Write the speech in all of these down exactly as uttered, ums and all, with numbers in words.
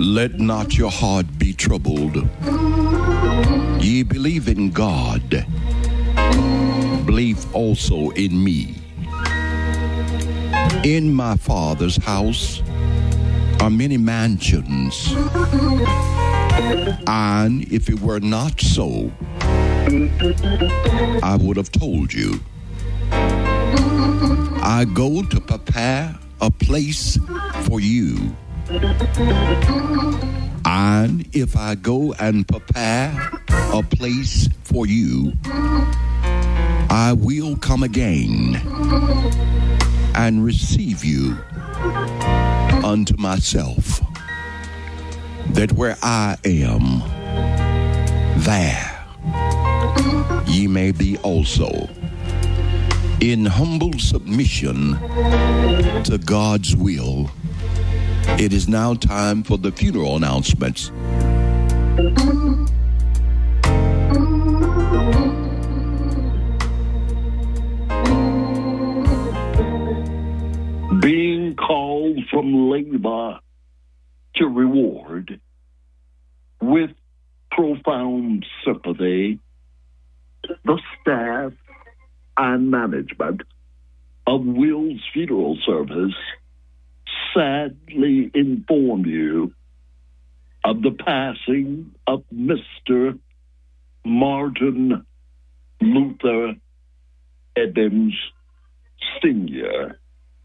Let not your heart be troubled. Ye believe in God, believe also in me. In my Father's house are many mansions, and if it were not so, I would have told you. I go to prepare a place for you. And if I go and prepare a place for you, I will come again and receive you unto myself, that where I am, there ye may be also. In humble submission to God's will, it is now time for the funeral announcements. Being called from labor to reward, with profound sympathy, the staff and management of Will's Funeral Service sadly inform you of the passing of Mister Martin Luther Edmonds Senior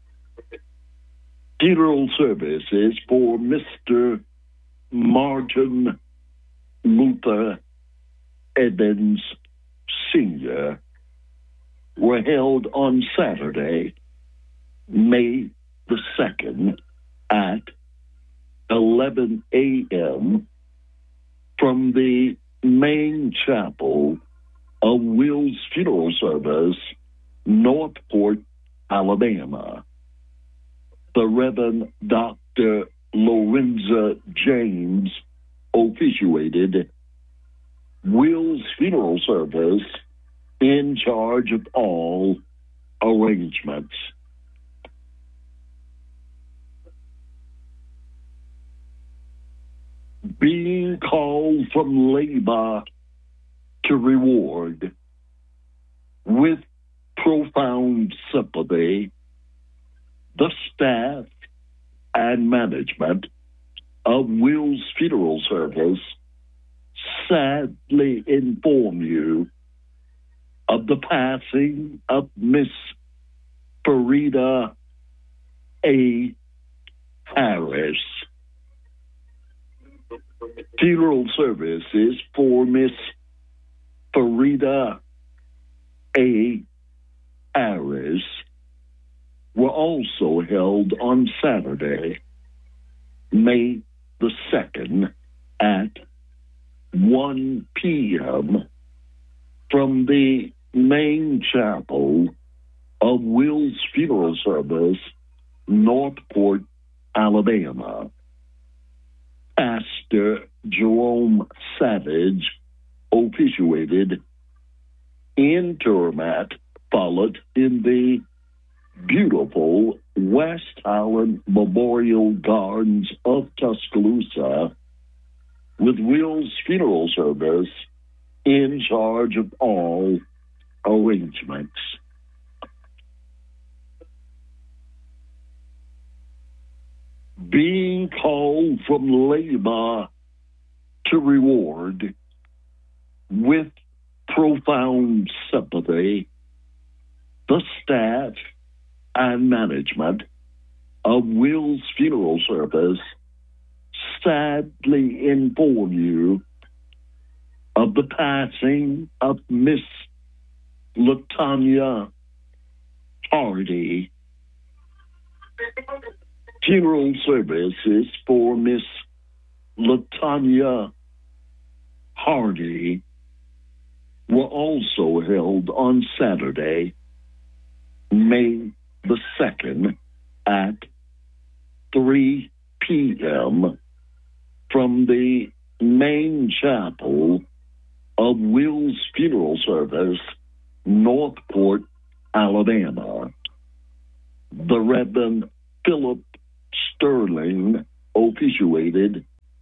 Funeral services for Mister Martin Luther Edmonds Senior were held on Saturday, May the second, at eleven a.m. from the main chapel of Will's Funeral Service, Northport, Alabama. The Reverend Doctor Lorenza James officiated. Will's Funeral Service in charge of all arrangements. Being called from labor to reward, with profound sympathy, the staff and management of Will's Funeral Service sadly inform you of the passing of Miss Farida A. Harris. Funeral services for Miss Farida A. Harris were also held on Saturday, May the second, at one p.m. from the main chapel of Will's Funeral Service, Northport, Alabama. Pastor Jerome Savage officiated. Interment followed in the beautiful West Highland Memorial Gardens of Tuscaloosa, with Will's Funeral Service in charge of all arrangements. Being called from labor to reward, with profound sympathy, the staff and management of Will's Funeral Service sadly inform you of the passing of Miss LaTanya Hardy. Funeral services for Miss LaTanya Hardy were also held on Saturday, May the second, at three p.m. from the main chapel of Will's Funeral Service, Northport, Alabama. The Reverend Philip Sterling officiated.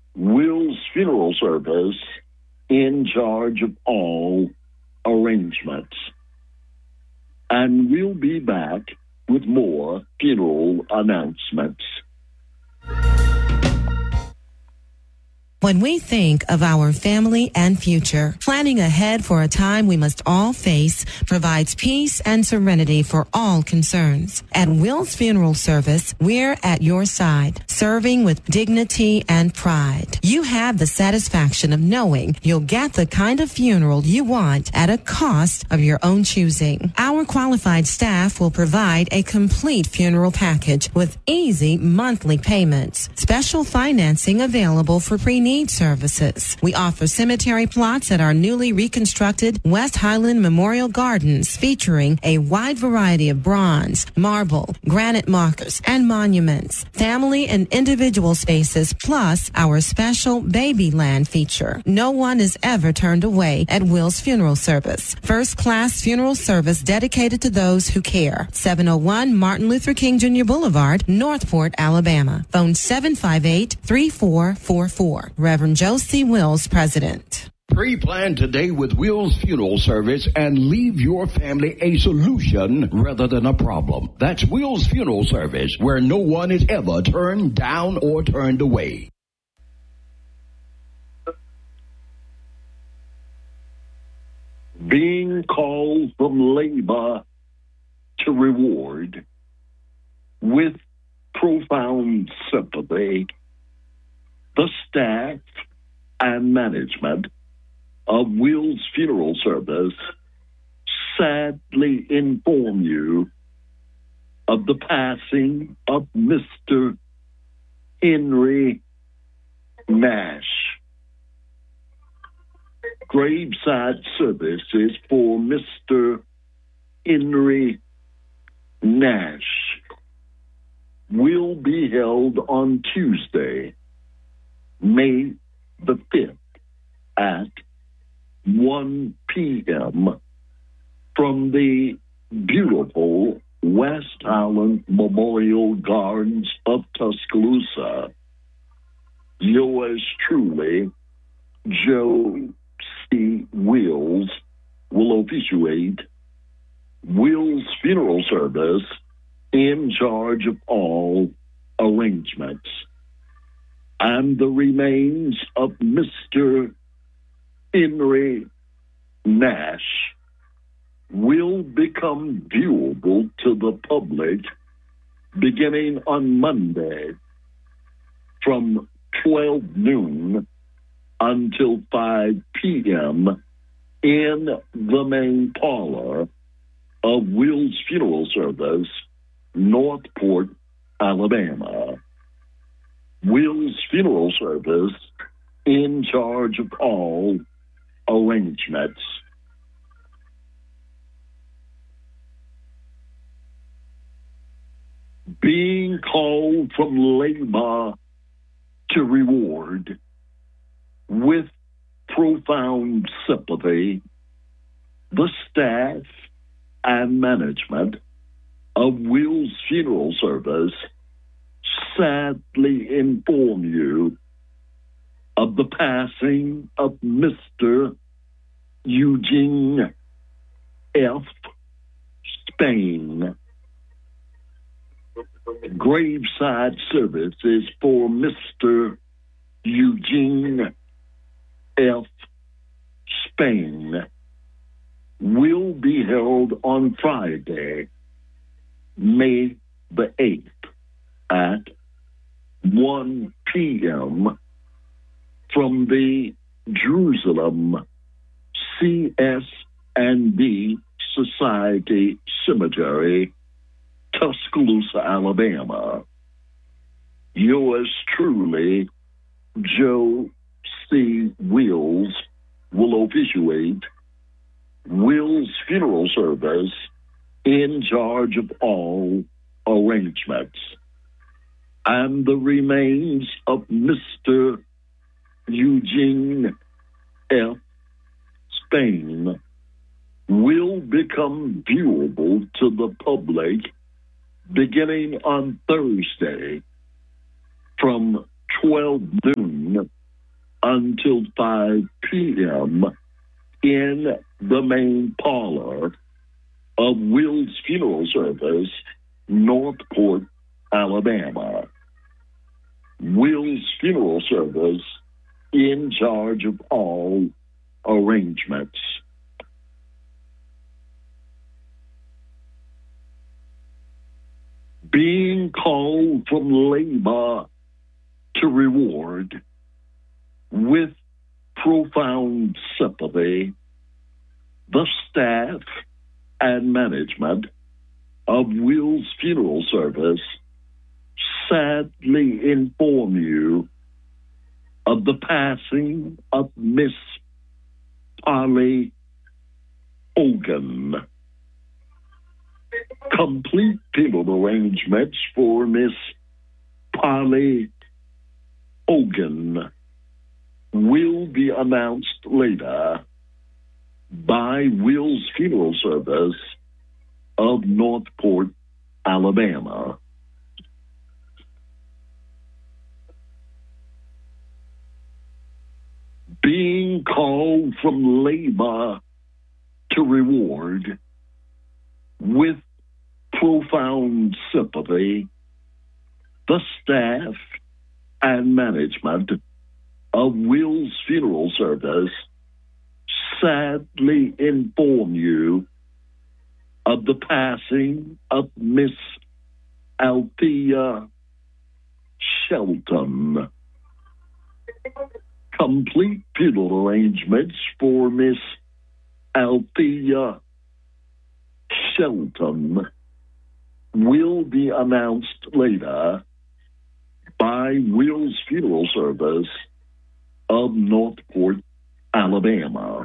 Will's Funeral Service in charge of all arrangements. And we'll be back with more funeral announcements. When we think of our family and future, planning ahead for a time we must all face provides peace and serenity for all concerns. At Will's Funeral Service, we're at your side, serving with dignity and pride. You have the satisfaction of knowing you'll get the kind of funeral you want at a cost of your own choosing. Our qualified staff will provide a complete funeral package with easy monthly payments. Special financing available for pre-need services. We offer cemetery plots at our newly reconstructed West Highland Memorial Gardens, featuring a wide variety of bronze, marble, granite markers, and monuments, family and individual spaces, plus our special baby land feature. No one is ever turned away at Will's Funeral Service. First class funeral service dedicated to those who care. seven oh one Martin Luther King Junior Boulevard, Northport, Alabama. Phone seven five eight, three four four four. Reverend Josie Wills, President. Pre-plan today with Will's Funeral Service and leave your family a solution rather than a problem. That's Will's Funeral Service, where no one is ever turned down or turned away. Being called from labor to reward with profound sympathy, the staff and management of Will's Funeral Service sadly inform you of the passing of Mister Henry Nash. Graveside services for Mister Henry Nash will be held on Tuesday, May the fifth at one p.m. from the beautiful West Highland Memorial Gardens of Tuscaloosa. Yours truly, Joe C. Wills, will officiate. Will's Funeral Service in charge of all arrangements. And the remains of Mister Henry Nash will become viewable to the public beginning on Monday from twelve noon until five p.m. in the main parlor of Will's Funeral Service, Northport, Alabama. Will's Funeral Service in charge of all arrangements. Being called from labor to reward with profound sympathy, the staff and management of Will's Funeral Service sadly inform you of the passing of Mister Eugene F. Spain. Graveside services for Mister Eugene F. Spain will be held on Friday, May the eighth at one p.m. from the Jerusalem C S and D Society Cemetery, Tuscaloosa, Alabama. Yours truly, Joe C. Wills, will officiate. Will's Funeral Service in charge of all arrangements. And the remains of Mister Eugene F. Spain will become viewable to the public beginning on Thursday from twelve noon until five p.m. in the main parlor of Will's Funeral Service, Northport, Alabama. Will's Funeral Service in charge of all arrangements. Being called from labor to reward with profound sympathy, the staff and management of Will's Funeral Service sadly inform you of the passing of Miss Polly Hogan. Complete funeral arrangements for Miss Polly Hogan will be announced later by Will's Funeral Service of Northport, Alabama. Being called from labor to reward with profound sympathy, the staff and management of Will's Funeral Service sadly inform you of the passing of Miss Althea Shelton. Complete funeral arrangements for Miss Althea Shelton will be announced later by Will's Funeral Service of Northport, Alabama.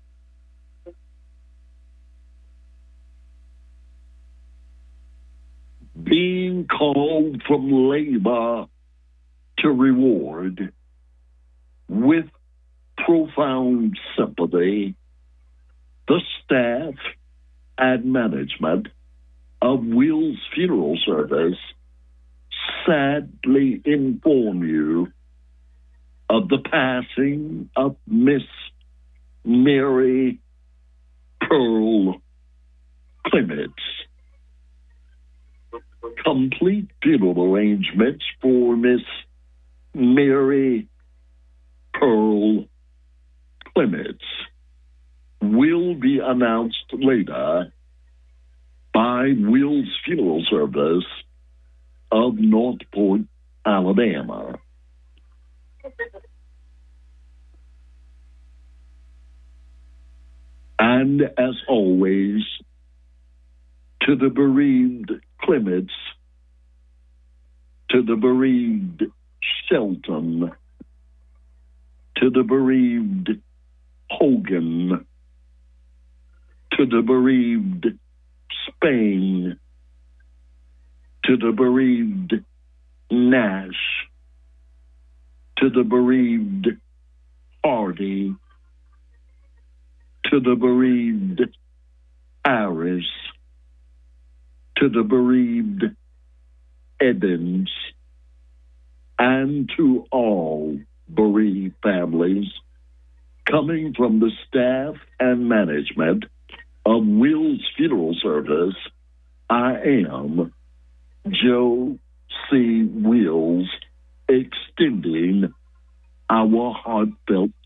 Being called from labor to reward with profound sympathy, the staff and management of Will's Funeral Service sadly inform you of the passing of Miss Mary Pearl Clements. Complete funeral arrangements for Miss Mary Pearl Clements will be announced later by Will's Funeral Service of Northport, Alabama. And as always, to the bereaved Clements, to the bereaved Shelton, to the bereaved Hogan, to the bereaved Spain, to the bereaved Nash, to the bereaved Hardy, to the bereaved Harris, to the bereaved Evans, and to all bereaved families coming from the staff and management of Will's Funeral Service, I am Joe C. Wills, extending our heartfelt